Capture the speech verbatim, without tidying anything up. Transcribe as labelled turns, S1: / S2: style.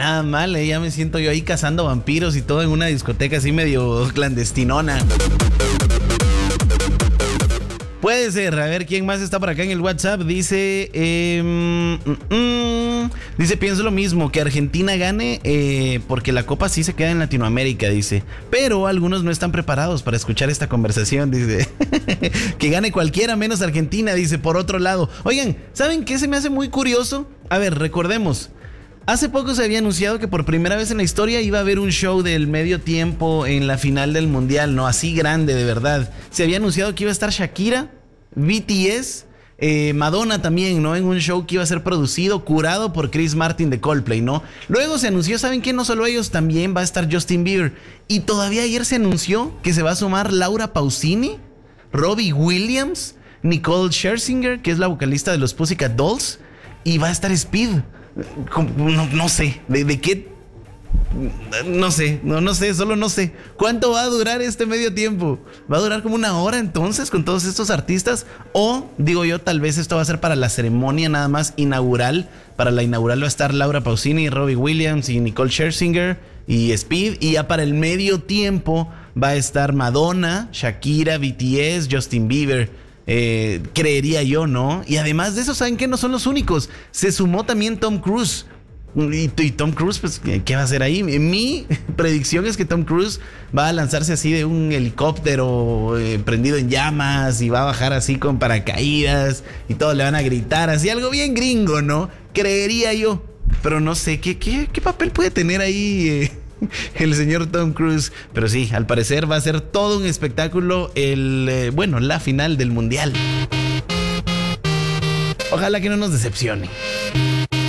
S1: nada mal, ¿eh? Ya me siento yo ahí cazando vampiros y todo en una discoteca así medio clandestinona. Puede ser, a ver quién más está por acá en el WhatsApp. Dice, eh, mm, mm, dice, pienso lo mismo, que Argentina gane eh, porque la copa sí se queda en Latinoamérica, dice. Pero algunos no están preparados para escuchar esta conversación, dice. Que gane cualquiera menos Argentina, dice, por otro lado. Oigan, ¿saben qué se me hace muy curioso? A ver, recordemos. Hace poco se había anunciado que por primera vez en la historia iba a haber un show del medio tiempo en la final del mundial, ¿no? Así grande, de verdad. Se había anunciado que iba a estar Shakira, B T S, eh, Madonna también, ¿no? En un show que iba a ser producido, curado por Chris Martin de Coldplay, ¿no? Luego se anunció, ¿saben qué? No solo ellos, también va a estar Justin Bieber. Y todavía ayer se anunció que se va a sumar Laura Pausini, Robbie Williams, Nicole Scherzinger, que es la vocalista de los Pussycat Dolls, y va a estar Speed. No, no sé, ¿de, de qué? No sé, no, no sé, solo no sé. ¿Cuánto va a durar este medio tiempo? ¿Va a durar como una hora entonces con todos estos artistas? O, digo yo, tal vez esto va a ser para la ceremonia nada más inaugural. Para la inaugural va a estar Laura Pausini, Robbie Williams y Nicole Scherzinger y Speed. Y ya para el medio tiempo va a estar Madonna, Shakira, B T S, Justin Bieber. Eh, creería yo, ¿no? Y además de eso, ¿saben qué? No son los únicos. Se sumó también Tom Cruise. Y, y Tom Cruise, pues, ¿qué va a hacer ahí? Mi predicción es que Tom Cruise va a lanzarse así de un helicóptero eh, prendido en llamas y va a bajar así con paracaídas y todos le van a gritar así, algo bien gringo, ¿no? Creería yo. Pero no sé, ¿qué, qué, qué papel puede tener ahí eh, el señor Tom Cruise? Pero sí, al parecer va a ser todo un espectáculo el, eh, bueno, la final del mundial. Ojalá que no nos decepcione.